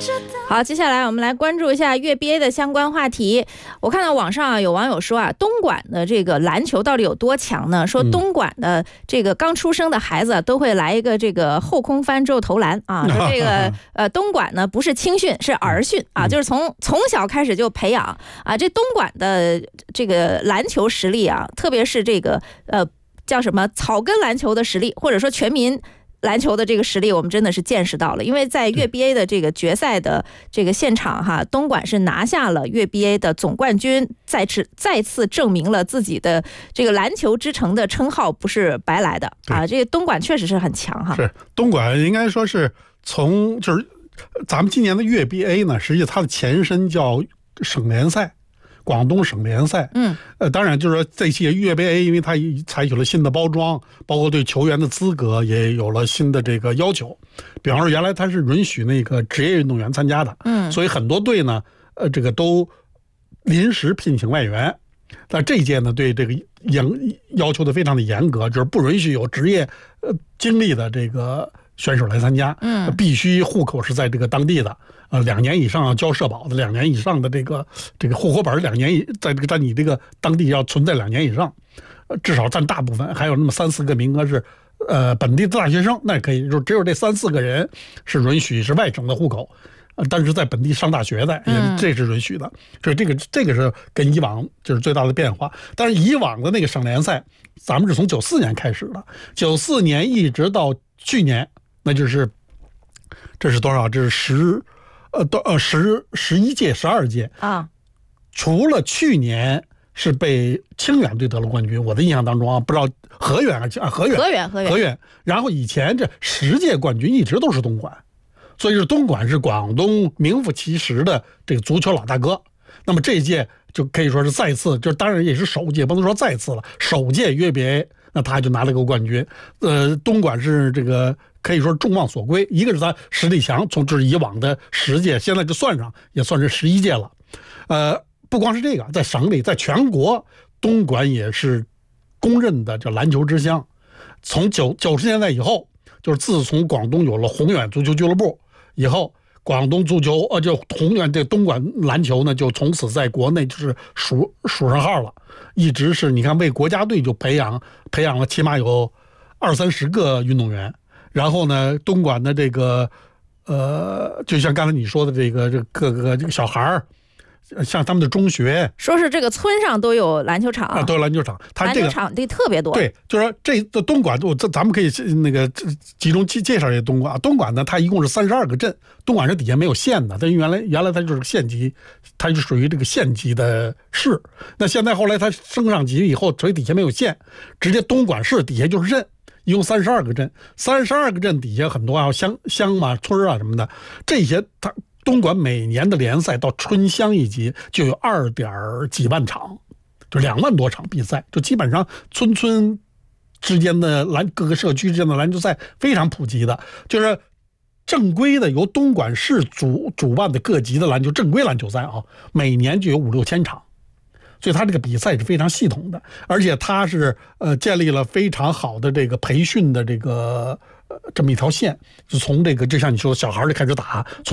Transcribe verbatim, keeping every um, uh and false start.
好，接下来我们来关注一下粤 B A 的相关话题。我看到网上啊有网友说啊，东莞的这个篮球到底有多强呢？说东莞的这个刚出生的孩子都会来一个这个后空翻之后投篮啊。说这个呃东莞呢不是青训是儿训啊，就是从从小开始就培养啊。这东莞的这个篮球实力啊，特别是这个呃叫什么草根篮球的实力，或者说全民篮球的这个实力，我们真的是见识到了。因为在粤 B A 的这个决赛的这个现场哈，东莞是拿下了粤 B A 的总冠军，再次再次证明了自己的这个篮球之城的称号不是白来的啊！这个东莞确实是很强哈。 是东莞应该说是从就是咱们今年的粤 B A 呢，实际它的前身叫省联赛。广东省联赛， 嗯， 呃，当然就是说这些粤 B A， 因为它采取了新的包装，包括对球员的资格也有了新的这个要求。比方说，原来它是允许那个职业运动员参加的， 嗯， 所以很多队呢，呃，这个都临时聘请外援。但这一届呢，对这个严要求的非常的严格，就是不允许有职业呃经历的这个选手来参加， 嗯， 必须户口是在这个当地的。呃，两年以上要交社保的，两年以上的这个这个户口本，两年以在这个在你这个当地要存在两年以上，呃，至少占大部分，还有那么三四个名额是，呃，本地的大学生，那也可以，就只有这三四个人是允许是外省的户口，呃，但是在本地上大学的，也这是允许的，所以这个这个是跟以往就是最大的变化。但是以往的那个省联赛，咱们是从九四年开始的，九四年一直到去年，那就是这是多少？这是十。呃，都呃十十一届、十二届啊， 除了去年是被清远队得了冠军，我的印象当中啊，不知道河远还是啊河远河远河远河远，然后以前这十届冠军一直都是东莞，所以是东莞是广东名副其实的这个足球老大哥。那么这一届就可以说是再次，就当然也是首届，不能说再次了，首届粤 B A， 那他就拿了个冠军。呃，东莞是这个。可以说众望所归，一个是他实力强，从这以往的十届，现在就算上也算是十一届了。呃，不光是这个，在省里，在全国，东莞也是公认的叫篮球之乡。从九九十年代以后，就是自从广东有了宏远足球俱乐部以后，广东足球呃，就宏远这东莞篮球呢，就从此在国内就是数数上号了，一直是你看为国家队就培养培养了起码有二三十个运动员。然后呢，东莞的这个，呃，就像刚才你说的这个，这各个这个小孩儿，像他们的中学， 说是这个村上都有篮球场啊，都有篮球场，他这个篮球场地特别多。 对，就是说这这东莞，我这咱们可以那个集中介介绍一下东莞。东莞呢，它一共是三十二个镇，东莞这底下没有县的，但原来原来它就是县级，它就属于这个县级的市。那现在后来它升上级以后，所以底下没有县，直接东莞市底下就是镇。一共三十二个镇，三十二个镇底下很多啊乡乡嘛村啊什么的，这些它东莞每年的联赛到春乡一级就有二点几万场，就两万多场比赛，就基本上村村之间的篮各个社区之间的篮球赛非常普及的，就是正规的由东莞市主主办的各级的篮球正规篮球赛啊，每年就有五六千场。所以他这个比赛是非常系统的，而且他是呃建立了非常好的这个培训的这个呃这么一条线，就从这个就像你说小孩就开始打，从